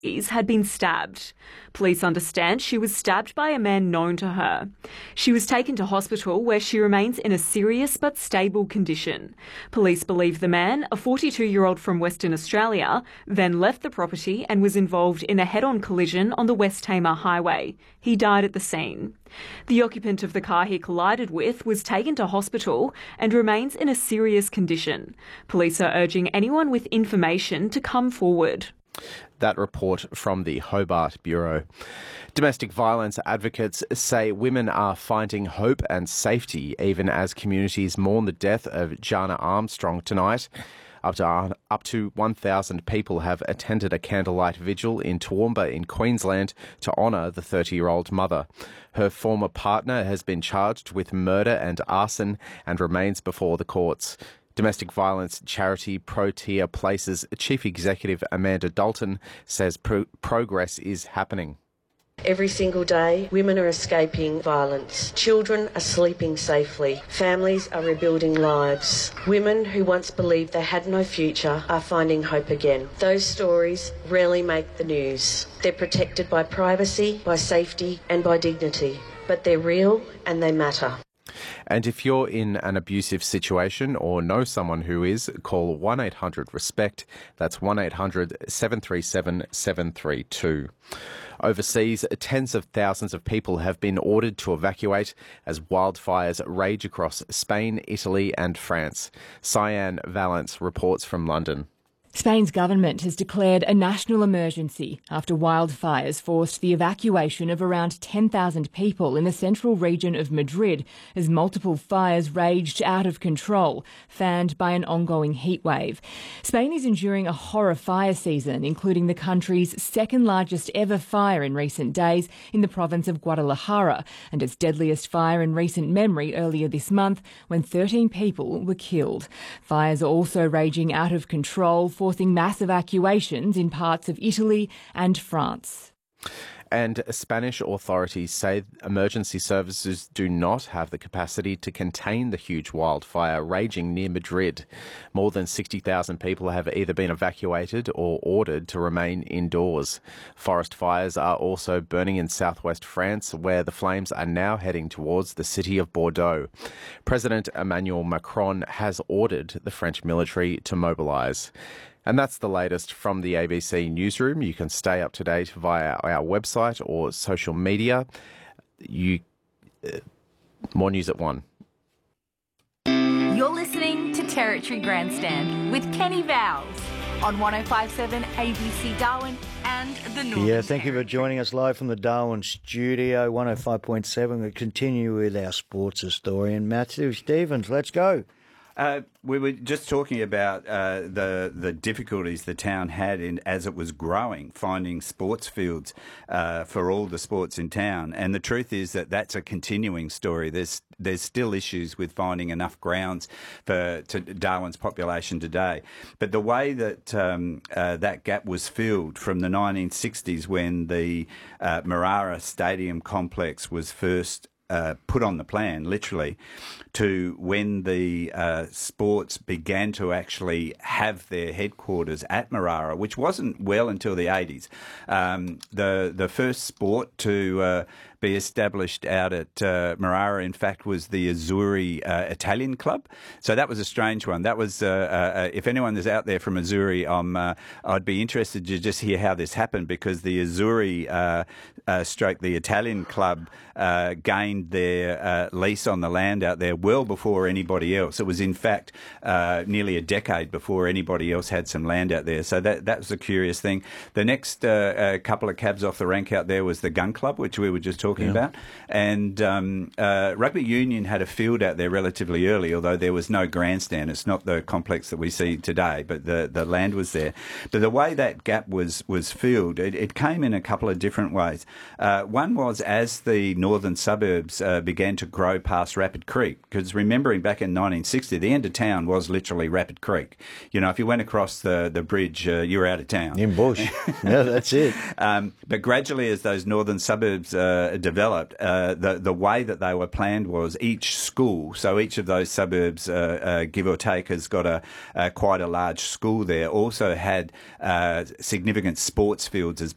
had been stabbed. Police understand she was stabbed by a man known to her. She was taken to hospital where she remains in a serious but stable condition. Police believe the man, a 42-year-old from Western Australia, then left the property and was involved in a head-on collision on the West Tamar Highway. He died at the scene. The occupant of the car he collided with was taken to hospital and remains in a serious condition. Police are urging anyone with information to come forward. That report from the Hobart Bureau. Domestic violence advocates say women are finding hope and safety even as communities mourn the death of Jana Armstrong tonight. Up to 1,000 people have attended a candlelight vigil in Toowoomba in Queensland to honour the 30-year-old mother. Her former partner has been charged with murder and arson and remains before the courts. Domestic violence charity Protea Places Chief Executive Amanda Dalton says progress is happening. Every single day, women are escaping violence. Children are sleeping safely. Families are rebuilding lives. Women who once believed they had no future are finding hope again. Those stories rarely make the news. They're protected by privacy, by safety and by dignity. But they're real and they matter. And if you're in an abusive situation or know someone who is, call 1-800-RESPECT. That's 1-800-737-732. Overseas, tens of thousands of people have been ordered to evacuate as wildfires rage across Spain, Italy and France. Cyan Valance reports from London. Spain's government has declared a national emergency after wildfires forced the evacuation of around 10,000 people in the central region of Madrid as multiple fires raged out of control, fanned by an ongoing heatwave. Spain is enduring a horror fire season, including the country's second largest ever fire in recent days in the province of Guadalajara, and its deadliest fire in recent memory earlier this month when 13 people were killed. Fires are also raging out of control, forcing mass evacuations in parts of Italy and France. And Spanish authorities say emergency services do not have the capacity to contain the huge wildfire raging near Madrid. More than 60,000 people have either been evacuated or ordered to remain indoors. Forest fires are also burning in southwest France, where the flames are now heading towards the city of Bordeaux. President Emmanuel Macron has ordered the French military to mobilise. And that's the latest from the ABC Newsroom. You can stay up to date via our website or social media. More news at 1. You're listening to Territory Grandstand with Kenny Vowles on 105.7 ABC Darwin and the Northern Yeah, thank you for joining us live from the Darwin studio, 105.7. We continue with our sports historian, Matthew Stevens. Let's go. We were just talking about the difficulties the town had as it was growing, finding sports fields for all the sports in town. And the truth is that that's a continuing story. There's still issues with finding enough grounds to Darwin's population today. But the way that that gap was filled from the 1960s when the Marara Stadium complex was first put on the plan, literally, to when the sports began to actually have their headquarters at Marara, which wasn't well until the 80s. The first sport to be established out at Marara, in fact, was the Azzurri Italian Club. So that was a strange one. That was, if anyone is out there from Azzurri, I'd be interested to just hear how this happened, because the Azzurri the Italian Club gained their lease on the land out there well before anybody else. It was, in fact, nearly a decade before anybody else had some land out there. So that was a curious thing. The next couple of cabs off the rank out there was the Gun Club, which we were just talking about. And Rugby Union had a field out there relatively early, although there was no grandstand. It's not the complex that we see today, but the land was there. But the way that gap was filled, it came in a couple of different ways. One was as the northern suburbs began to grow past Rapid Creek, because remembering back in 1960, the end of town was literally Rapid Creek. You know, if you went across the bridge, you were out of town. In bush. Yeah, that's it. But gradually, as those northern suburbs developed, the way that they were planned was each school, so each of those suburbs, give or take, has got quite a large school there, also had significant sports fields as